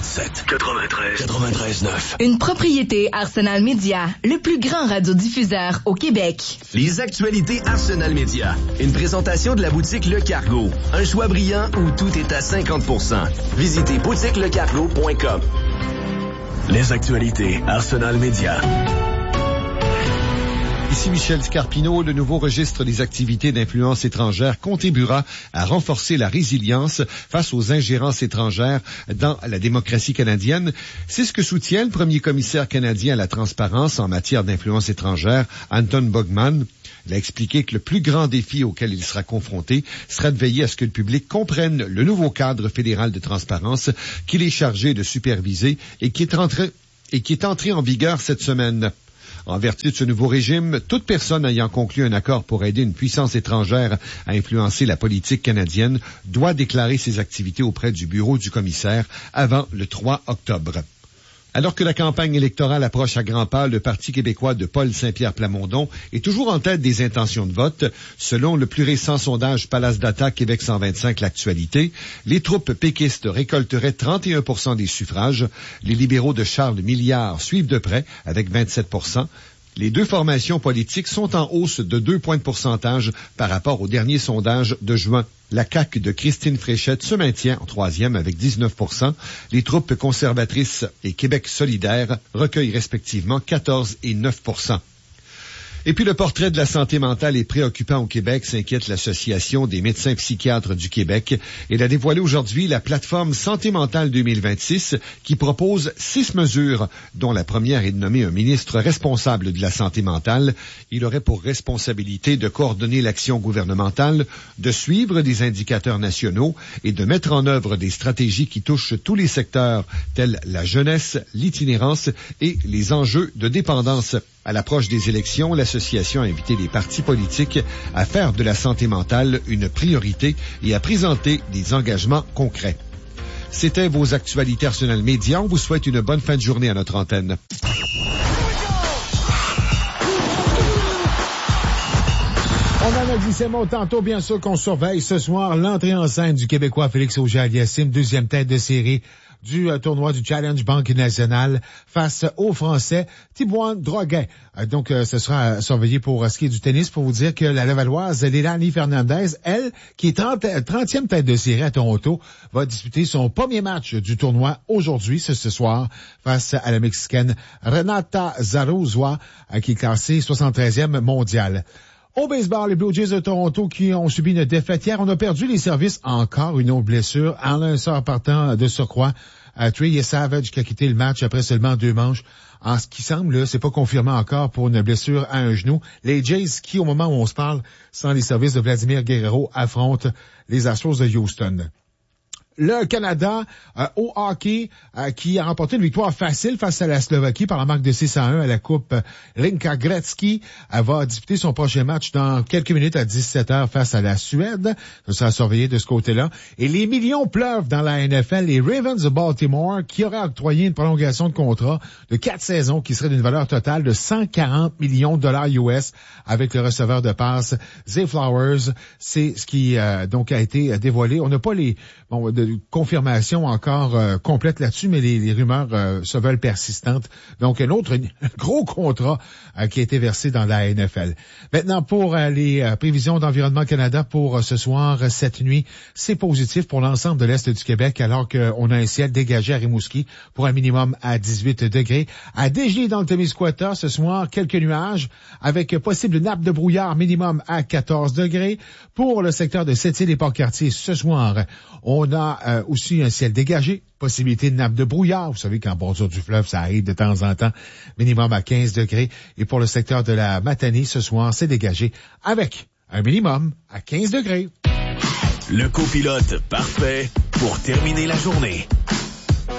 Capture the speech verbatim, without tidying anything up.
quatre-vingt-sept, quatre-vingt-treize, quatre-vingt-treize neuf. Une propriété Arsenal Média, le plus grand radiodiffuseur au Québec. Les actualités Arsenal Média. Une présentation de la boutique Le Cargo. Un choix brillant où tout est à cinquante pour cent. Visitez boutique le cargo point com. Les actualités Arsenal Média. Ici Michel Scarpino. Le nouveau registre des activités d'influence étrangère contribuera à renforcer la résilience face aux ingérences étrangères dans la démocratie canadienne. C'est ce que soutient le premier commissaire canadien à la transparence en matière d'influence étrangère, Anton Bogman. Il a expliqué que le plus grand défi auquel il sera confronté sera de veiller à ce que le public comprenne le nouveau cadre fédéral de transparence qu'il est chargé de superviser et qui est entré, et qui est entré en vigueur cette semaine. En vertu de ce nouveau régime, toute personne ayant conclu un accord pour aider une puissance étrangère à influencer la politique canadienne doit déclarer ses activités auprès du bureau du commissaire avant le trois octobre. Alors que la campagne électorale approche à grands pas, le Parti québécois de Paul Saint-Pierre Plamondon est toujours en tête des intentions de vote. Selon le plus récent sondage Palace Data Québec cent vingt-cinq, l'actualité, les troupes péquistes récolteraient trente et un pour cent des suffrages. Les libéraux de Charles Milliard suivent de près avec vingt-sept pour cent. Les deux formations politiques sont en hausse de deux points de pourcentage par rapport au dernier sondage de juin. La C A Q de Christine Fréchette se maintient en troisième avec dix-neuf pour cent. Les troupes conservatrices et Québec solidaire recueillent respectivement quatorze et neuf pour cent. Et puis le portrait de la santé mentale est préoccupant au Québec, s'inquiète l'Association des médecins psychiatres du Québec. Elle a dévoilé aujourd'hui la plateforme Santé mentale deux mille vingt-six qui propose six mesures, dont la première est de nommer un ministre responsable de la santé mentale. Il aurait pour responsabilité de coordonner l'action gouvernementale, de suivre des indicateurs nationaux et de mettre en œuvre des stratégies qui touchent tous les secteurs, tels la jeunesse, l'itinérance et les enjeux de dépendance. À l'approche des élections, l'association a invité les partis politiques à faire de la santé mentale une priorité et à présenter des engagements concrets. C'était vos actualités Arsenal Média. On vous souhaite une bonne fin de journée à notre antenne. On en a dit ces mots tantôt, bien sûr qu'on surveille ce soir l'entrée en scène du Québécois Félix Auger-Aliassime, deuxième tête de série du euh, tournoi du Challenge Banque Nationale face au Français Thibaut Droguin. Euh, donc, euh, ce sera surveillé pour euh, ce qui est du tennis, pour vous dire que la Lavalloise Lélanie Fernandez, elle, qui est trentième tête de série à Toronto, va disputer son premier match du tournoi aujourd'hui, ce, ce soir, face à la Mexicaine Renata Zarazúa, euh, qui est classée soixante-treizième mondiale. Au baseball, les Blue Jays de Toronto qui ont subi une défaite hier, on a perdu les services, encore une autre blessure. Alain sort partant de surcroît. Uh, Trey Savage qui a quitté le match après seulement deux manches. En ce qui semble, là, c'est pas confirmé encore pour une blessure à un genou. Les Jays qui, au moment où on se parle, sans les services de Vladimir Guerrero, affrontent les Astros de Houston. Le Canada euh, au hockey euh, qui a remporté une victoire facile face à la Slovaquie par la marque de six à un à la Coupe Rinka Gretzky. Elle va disputer son prochain match dans quelques minutes à dix-sept heures face à la Suède. Ça sera surveillé de ce côté-là. Et les millions pleuvent dans la N F L. Les Ravens de Baltimore qui auraient octroyé une prolongation de contrat de quatre saisons qui serait d'une valeur totale de cent quarante millions de dollars U S avec le receveur de passe Zay Flowers. C'est ce qui euh, donc a été dévoilé. On n'a pas les bon de confirmation encore euh, complète là-dessus, mais les, les rumeurs euh, se veulent persistantes. Donc, un autre un gros contrat euh, qui a été versé dans la N F L. Maintenant, pour euh, les euh, prévisions d'Environnement Canada pour euh, ce soir, euh, cette nuit, c'est positif pour l'ensemble de l'Est du Québec, alors qu'on a un ciel dégagé à Rimouski pour un minimum à dix-huit degrés. À Desjardins, dans le Témiscouata, ce soir, quelques nuages avec possible nappe de brouillard minimum à quatorze degrés. Pour le secteur de Sept-Îles et Port-Cartier, ce soir, on a euh, aussi un ciel dégagé, possibilité de nappe de brouillard. Vous savez qu'en bordure du fleuve, ça arrive de temps en temps, minimum à quinze degrés. Et pour le secteur de la Matanie, ce soir, c'est dégagé avec un minimum à quinze degrés. Le copilote parfait pour terminer la journée.